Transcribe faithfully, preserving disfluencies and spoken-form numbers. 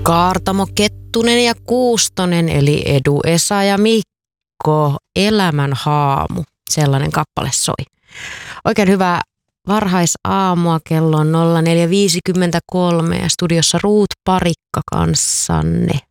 Kaartamo Kettunen ja Kuustonen eli Edu, Esa ja Mikko, Elämän haamu. Sellainen kappale soi. Oikein hyvää varhaisaamua, kello on nolla neljä viisikymmentäkolme ja studiossa Ruut Parikka kanssanne.